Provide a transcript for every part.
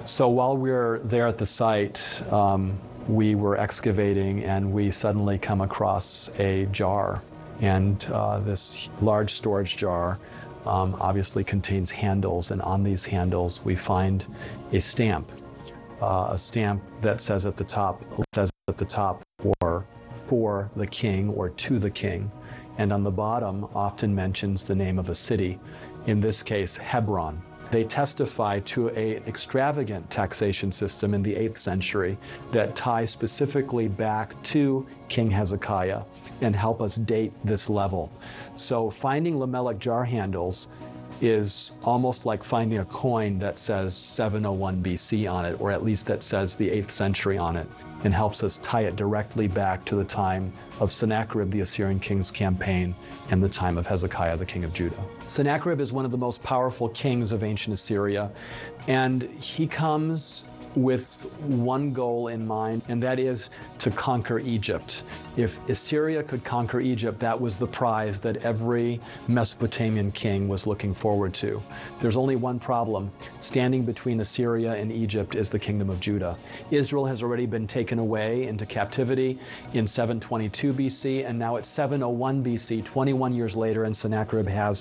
So while we're there at the site, we were excavating and we suddenly come across a jar. And this large storage jar obviously contains handles, and on these handles we find a stamp that says at the top, for the king or to the king, and on the bottom often mentions the name of a city, in this case Hebron. They testify to an extravagant taxation system in the 8th century that ties specifically back to King Hezekiah and help us date this level. So finding lamellic jar handles is almost like finding a coin that says 701 BC on it, or at least that says the 8th century on it, and helps us tie it directly back to the time of Sennacherib, the Assyrian king's campaign, and the time of Hezekiah, the king of Judah. Sennacherib is one of the most powerful kings of ancient Assyria, and he comes with one goal in mind, and that is to conquer Egypt. If Assyria could conquer Egypt, that was the prize that every Mesopotamian king was looking forward to. There's only one problem. Standing between Assyria and Egypt is the kingdom of Judah. Israel has already been taken away into captivity in 722 BC, and now it's 701 BC, 21 years later, and Sennacherib has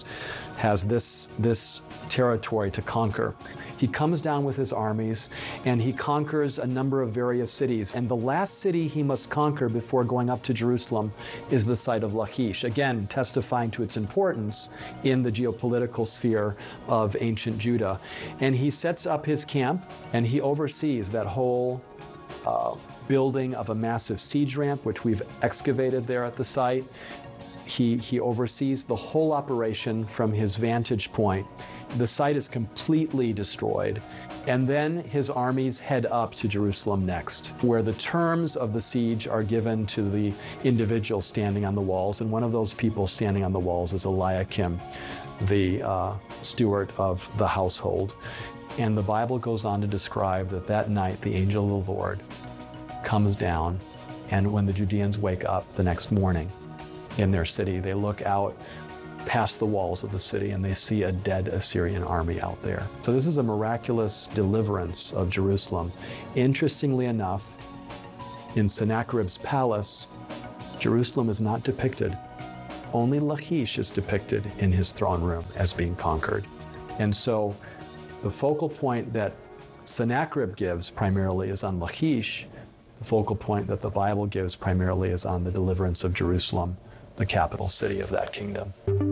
this territory to conquer. He comes down with his armies and he conquers a number of various cities. And the last city he must conquer before going up to Jerusalem is the site of Lachish, again testifying to its importance in the geopolitical sphere of ancient Judah. And he sets up his camp and he oversees that whole building of a massive siege ramp, which we've excavated there at the site. He oversees the whole operation from his vantage point. The site is completely destroyed, and then his armies head up to Jerusalem next, where the terms of the siege are given to the individual standing on the walls, and one of those people standing on the walls is Eliakim, the steward of the household. And the Bible goes on to describe that night the angel of the Lord comes down, and when the Judeans wake up the next morning in their city, they look out past the walls of the city and they see a dead Assyrian army out there. So this is a miraculous deliverance of Jerusalem. Interestingly enough, in Sennacherib's palace, Jerusalem is not depicted. Only Lachish is depicted in his throne room as being conquered. And so the focal point that Sennacherib gives primarily is on Lachish. The focal point that the Bible gives primarily is on the deliverance of Jerusalem, the capital city of that kingdom.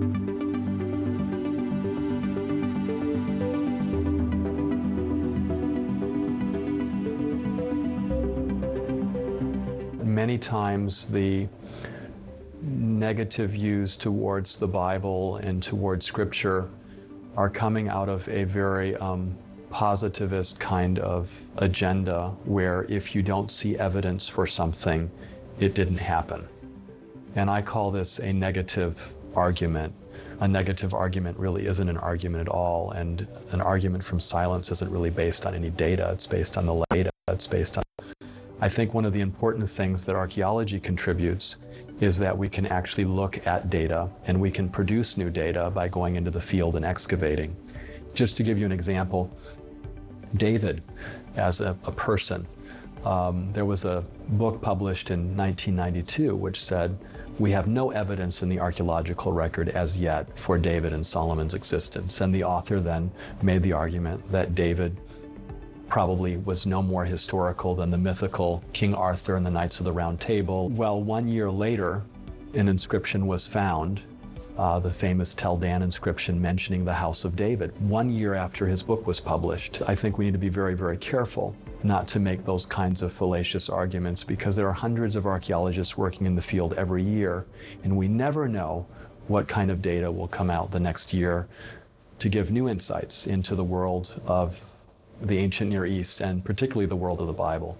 Many times the negative views towards the Bible and towards Scripture are coming out of a very positivist kind of agenda, where if you don't see evidence for something, it didn't happen. And I call this a negative argument. A negative argument really isn't an argument at all, and an argument from silence isn't really based on any data. It's based on the data. It's based on... I think one of the important things that archaeology contributes is that we can actually look at data, and we can produce new data by going into the field and excavating. Just to give you an example, David as a person, there was a book published in 1992 which said, we have no evidence in the archaeological record as yet for David and Solomon's existence. And the author then made the argument that David probably was no more historical than the mythical King Arthur and the Knights of the Round Table. Well, 1 year later, an inscription was found, the famous Tel Dan inscription mentioning the House of David, 1 year after his book was published. I think we need to be very, very careful not to make those kinds of fallacious arguments, because there are hundreds of archaeologists working in the field every year, and we never know what kind of data will come out the next year to give new insights into the world of the ancient Near East, and particularly the world of the Bible.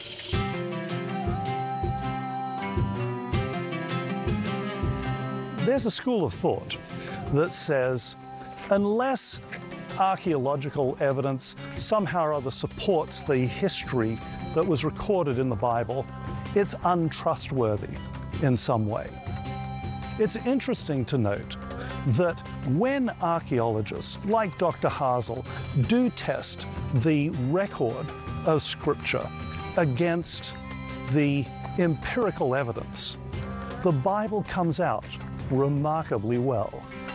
There's a school of thought that says, unless archaeological evidence somehow or other supports the history that was recorded in the Bible, it's untrustworthy in some way. It's interesting to note that when archaeologists like Dr. Hazel do test the record of Scripture against the empirical evidence, the Bible comes out remarkably well.